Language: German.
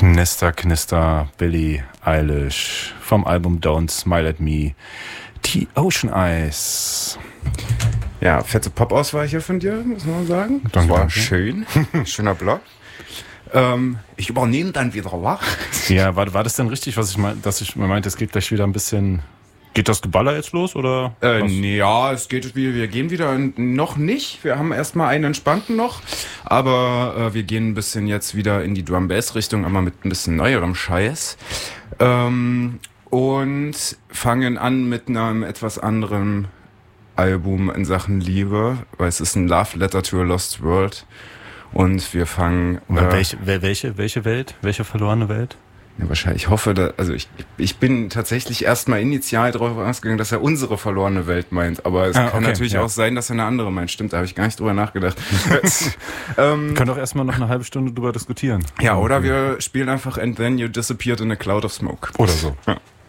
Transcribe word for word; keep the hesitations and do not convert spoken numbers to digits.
Knister, Knister, Billie Eilish vom Album Don't Smile at Me, The Ocean Eyes. Ja, fette Pop-Auswahl hier von dir, muss man sagen. Danke, das war danke. schön. Schöner Block. Ähm, ich übernehme dann wieder, wa? Ja, war, war das denn richtig, was ich meinte, dass ich mir meinte, es geht gleich wieder ein bisschen... Geht das Geballer jetzt los, oder? Äh, was? nee, ja, es geht wieder, wir gehen wieder noch nicht. Wir haben erstmal einen entspannten noch, aber äh, wir gehen ein bisschen jetzt wieder in die Drum-Bass-Richtung, aber mit ein bisschen neuerem Scheiß. Ähm, und fangen an mit einem etwas anderen Album in Sachen Liebe, weil es ist ein Love Letter to a Lost World. Und wir fangen... Äh, Äh, welche, welche, welche Welt? Welche verlorene Welt? Ja, wahrscheinlich. Ich hoffe, da, also ich, ich bin tatsächlich erstmal initial darauf ausgegangen, dass er unsere verlorene Welt meint. Aber es ah, kann okay, natürlich ja. auch sein, dass er eine andere meint. Stimmt, da habe ich gar nicht drüber nachgedacht. ähm, Wir können doch erstmal noch eine halbe Stunde drüber diskutieren. ja, oder wir spielen einfach And Then You Disappeared in a Cloud of Smoke. Oder so. Ja.